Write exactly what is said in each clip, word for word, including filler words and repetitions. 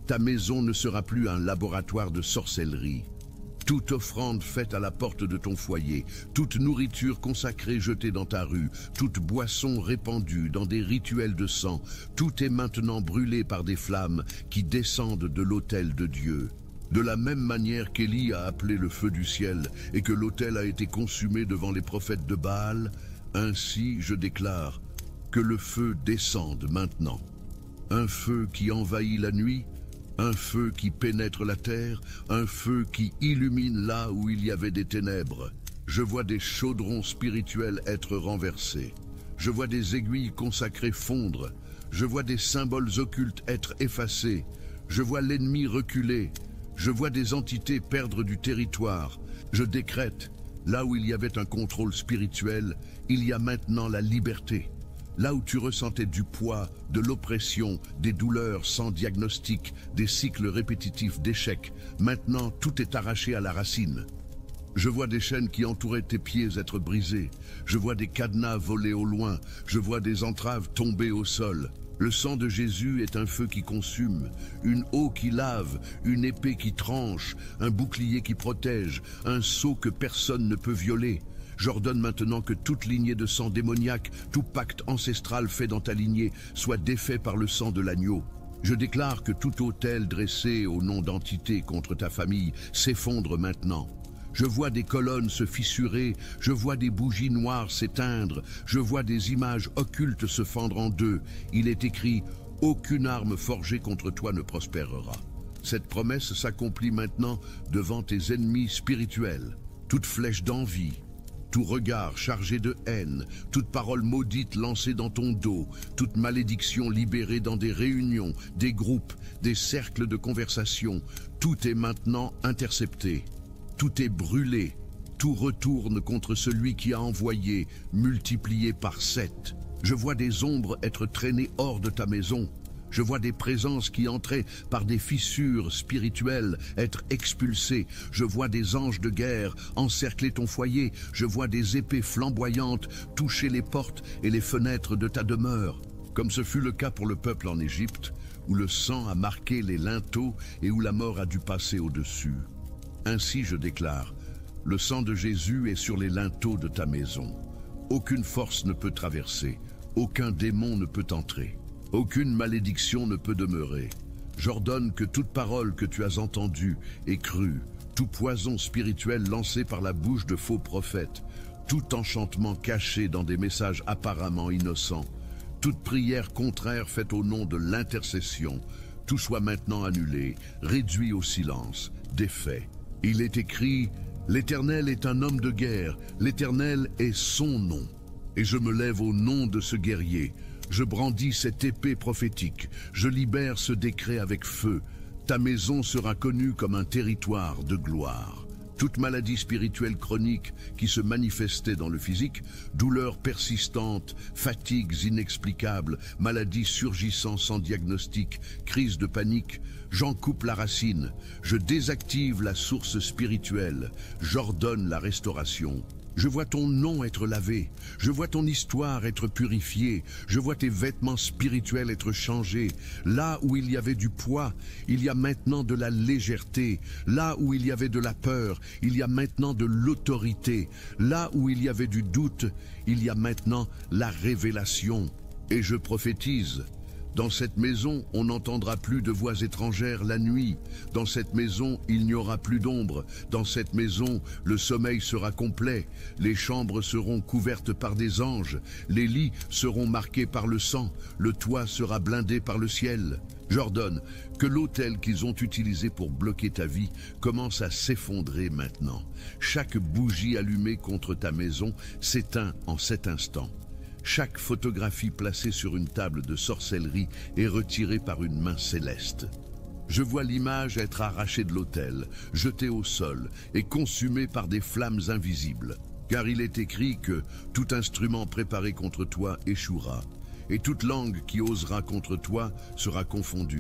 Ta maison ne sera plus un laboratoire de sorcellerie. Toute offrande faite à la porte de ton foyer, toute nourriture consacrée jetée dans ta rue, toute boisson répandue dans des rituels de sang, tout est maintenant brûlé par des flammes qui descendent de l'autel de Dieu. De la même manière qu'Élie a appelé le feu du ciel et que l'autel a été consumé devant les prophètes de Baal, ainsi je déclare que le feu descende maintenant. Un feu qui envahit la nuit, un feu qui pénètre la terre, un feu qui illumine là où il y avait des ténèbres. Je vois des chaudrons spirituels être renversés. Je vois des aiguilles consacrées fondre. Je vois des symboles occultes être effacés. Je vois l'ennemi reculer. Je vois des entités perdre du territoire. Je décrète, là où il y avait un contrôle spirituel, il y a maintenant la liberté. Là où tu ressentais du poids, de l'oppression, des douleurs sans diagnostic, des cycles répétitifs d'échecs, maintenant tout est arraché à la racine. Je vois des chaînes qui entouraient tes pieds être brisées. Je vois des cadenas voler au loin. Je vois des entraves tomber au sol. Le sang de Jésus est un feu qui consume, une eau qui lave, une épée qui tranche, un bouclier qui protège, un sceau que personne ne peut violer. J'ordonne maintenant que toute lignée de sang démoniaque, tout pacte ancestral fait dans ta lignée, soit défait par le sang de l'agneau. Je déclare que tout autel dressé au nom d'entité contre ta famille s'effondre maintenant. Je vois des colonnes se fissurer, je vois des bougies noires s'éteindre, je vois des images occultes se fendre en deux. Il est écrit « Aucune arme forgée contre toi ne prospérera ». Cette promesse s'accomplit maintenant devant tes ennemis spirituels. Toute flèche d'envie, tout regard chargé de haine, toute parole maudite lancée dans ton dos, toute malédiction libérée dans des réunions, des groupes, des cercles de conversation, tout est maintenant intercepté. Tout est brûlé, tout retourne contre celui qui a envoyé, multiplié par sept. Je vois des ombres être traînées hors de ta maison. Je vois des présences qui entraient par des fissures spirituelles être expulsées. Je vois des anges de guerre encercler ton foyer. Je vois des épées flamboyantes toucher les portes et les fenêtres de ta demeure. Comme ce fut le cas pour le peuple en Égypte, où le sang a marqué les linteaux et où la mort a dû passer au-dessus. Ainsi je déclare, le sang de Jésus est sur les linteaux de ta maison. Aucune force ne peut traverser, aucun démon ne peut entrer, aucune malédiction ne peut demeurer. J'ordonne que toute parole que tu as entendue et crue, tout poison spirituel lancé par la bouche de faux prophètes, tout enchantement caché dans des messages apparemment innocents, toute prière contraire faite au nom de l'intercession, tout soit maintenant annulé, réduit au silence, défait. Il est écrit, l'Éternel est un homme de guerre, l'Éternel est son nom. Et je me lève au nom de ce guerrier, je brandis cette épée prophétique, je libère ce décret avec feu. Ta maison sera connue comme un territoire de gloire. Toute maladie spirituelle chronique qui se manifestait dans le physique, douleurs persistantes, fatigues inexplicables, maladies surgissant sans diagnostic, crises de panique, j'en coupe la racine, je désactive la source spirituelle, j'ordonne la restauration. Je vois ton nom être lavé, je vois ton histoire être purifiée, je vois tes vêtements spirituels être changés. Là où il y avait du poids, il y a maintenant de la légèreté. Là où il y avait de la peur, il y a maintenant de l'autorité. Là où il y avait du doute, il y a maintenant la révélation. Et je prophétise. Dans cette maison, on n'entendra plus de voix étrangères la nuit. Dans cette maison, il n'y aura plus d'ombre. Dans cette maison, le sommeil sera complet. Les chambres seront couvertes par des anges. Les lits seront marqués par le sang. Le toit sera blindé par le ciel. J'ordonne que l'autel qu'ils ont utilisé pour bloquer ta vie commence à s'effondrer maintenant. Chaque bougie allumée contre ta maison s'éteint en cet instant. Chaque photographie placée sur une table de sorcellerie est retirée par une main céleste. Je vois l'image être arrachée de l'autel, jetée au sol et consumée par des flammes invisibles. Car il est écrit que tout instrument préparé contre toi échouera, et toute langue qui osera contre toi sera confondue.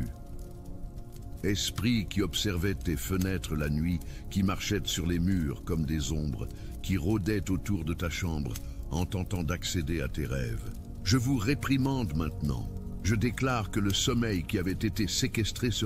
Esprit qui observait tes fenêtres la nuit, qui marchait sur les murs comme des ombres, qui rôdait autour de ta chambre, en tentant d'accéder à tes rêves. Je vous réprimande maintenant. Je déclare que le sommeil qui avait été séquestré sera